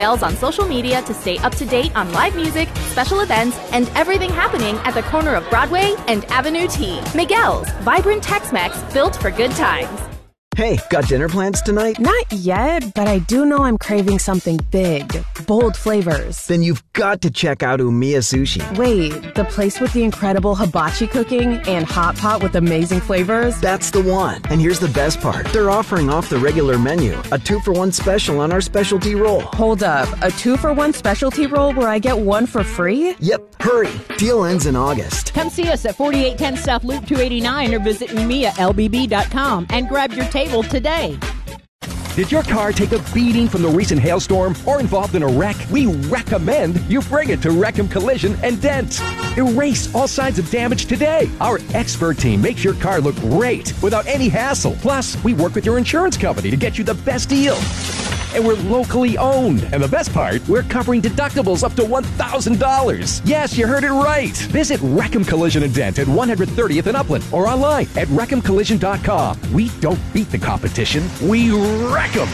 on social media to stay up to date on live music, special events, and everything happening at the corner of Broadway and Avenue T. Miguel's, vibrant Tex-Mex built for good times. Hey, got dinner plans tonight? Not yet, but I do know I'm craving something big. Bold flavors. Then you've got to check out Umiya Sushi. Wait, the place with the incredible hibachi cooking and hot pot with amazing flavors? That's the one. And here's the best part. They're offering off the regular menu, a 2-for-1 special on our specialty roll. Hold up, a 2-for-1 specialty roll where I get one for free? Yep, hurry. Deal ends in August. Come see us at 4810 South Loop 289 or visit UmiyaLBB.com and grab your table today. Did your car take a beating from the recent hailstorm or involved in a wreck? We recommend you bring it to Wreckham Collision and Dent. Erase all signs of damage today. Our expert team makes your car look great without any hassle. Plus, we work with your insurance company to get you the best deal. And we're locally owned. And the best part, we're covering deductibles up to $1,000. Yes, you heard it right. Visit Wreckham Collision and Dent at 130th and Upland or online at WreckhamCollision.com. We don't beat the competition. We wreck them.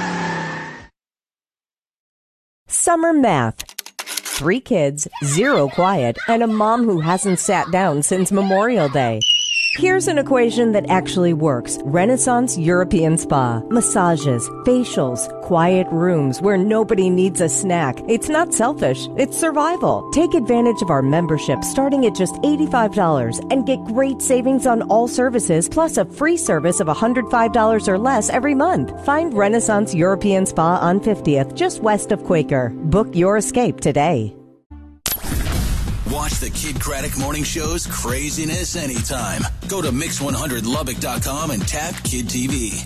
Summer math. 3 kids, 0 quiet, and a mom who hasn't sat down since Memorial Day. Here's an equation that actually works. Renaissance European Spa. Massages, facials, quiet rooms where nobody needs a snack. It's not selfish, it's survival. Take advantage of our membership starting at just $85 and get great savings on all services plus a free service of $105 or less every month. Find Renaissance European Spa on 50th, just west of Quaker. Book your escape today. Watch the Kid Craddock Morning Show's craziness anytime. Go to Mix100Lubbock.com and tap Kid TV.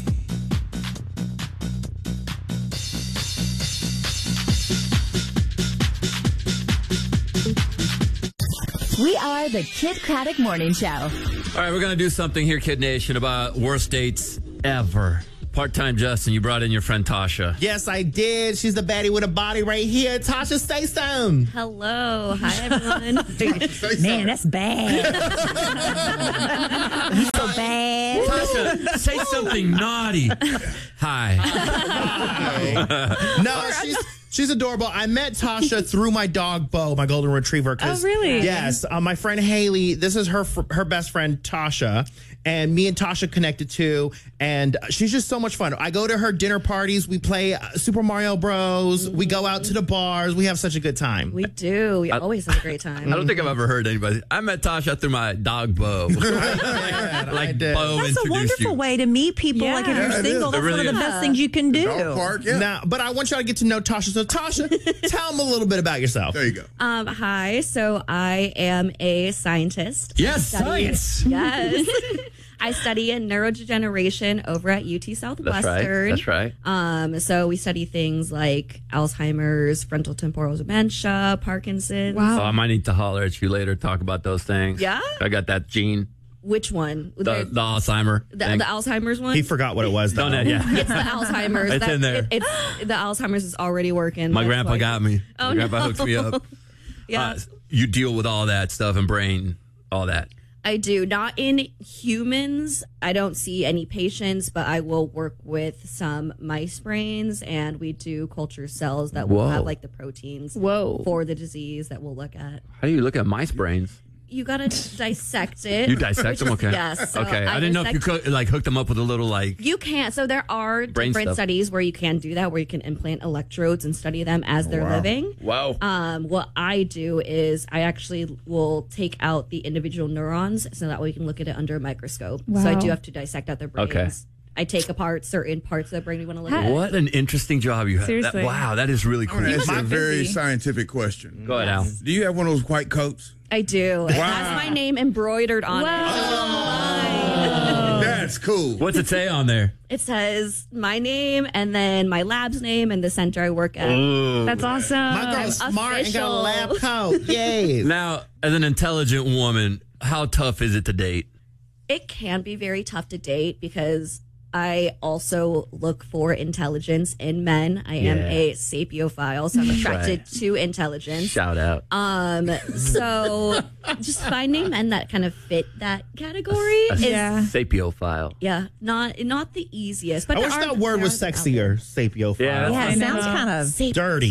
We are the Kid Craddock Morning Show. All right, we're going to do something here, Kid Nation, about worst dates ever. Part-time Justin, you brought in your friend Tasha. Yes, I did. She's the baddie with a body right here. Tasha, say something. Hello. Hi, everyone. Man, that's bad. You so bad. Tasha, say something naughty. Hi. No, she's adorable. I met Tasha through my dog, Bo, my golden retriever. Oh, really? Yes. My friend Haley, this is her best friend, Tasha. And me and Tasha connected too. And she's just so much fun. I go to her dinner parties. We play Super Mario Bros. We go out to the bars. We have such a good time. We do. We always have a great time. I don't think I've ever heard anybody. I met Tasha through my dog, Bo. Like Bo That's a wonderful way to meet people. Like if you're single, that's one of the best things you can do. Park, Now, but I want y'all to get to know Tasha. So Tasha, tell them a little bit about yourself. There you go. Hi. So I am a scientist. Yes, science. Yes. I study in neurodegeneration over at UT Southwestern. That's right. So we study things like Alzheimer's, frontal temporal dementia, Parkinson's. Wow. Oh, I might need to holler at you later, talk about those things. Yeah? I got that gene. Which one? The Alzheimer. The Alzheimer's one? He forgot what it was, though. It's the Alzheimer's. It's in there. The Alzheimer's is already working. My grandpa got me. Oh, My grandpa hooked me up. Yeah. You deal with all that stuff and brain, all that. I do. Not in humans. I don't see any patients, but I will work with some mice brains, and we do culture cells that will have like the proteins for the disease that we'll look at. How do you look at mice brains? You gotta dissect it. You dissect them, okay? Yes. So okay. I didn't know if you could like hook them up with a little like. You can't. So there are different studies where you can do that, where you can implant electrodes and study them as they're living. Wow. What I do is I actually will take out the individual neurons so that way we can look at it under a microscope. Wow. So I do have to dissect out their brains. Okay. I take apart certain parts of the brain we want to look at. What an interesting job you have. Seriously. Wow, that is really cool. I'm going to ask you a very scientific question. Go ahead, Al. Do you have one of those white coats? I do. It has my name embroidered on it. That's cool. What's it say on there? It says my name and then my lab's name and the center I work at. Ooh. That's awesome. My girl's smart and got a lab coat. Yay. Now, as an intelligent woman, how tough is it to date? It can be very tough to date because I also look for intelligence in men. I am a sapiophile, so I'm attracted to intelligence. Shout out. So just finding men that kind of fit that category is sapiophile. Yeah, not the easiest. But I wish that word was sexier. Sapiophile. Yeah, it sounds kind of dirty.